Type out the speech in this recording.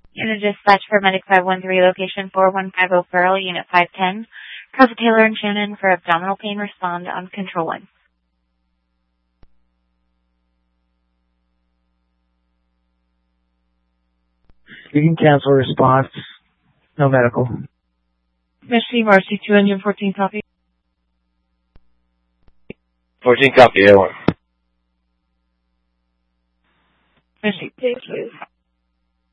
Unit dispatch for Medic 513, location 4150 Pearl, Unit 510. Copy Taylor and Shannon for abdominal pain. Respond on Control 1. You can cancel response. No medical. Receive RC2 engine 14 copy. 14 copy, A1. Receive. Thank you.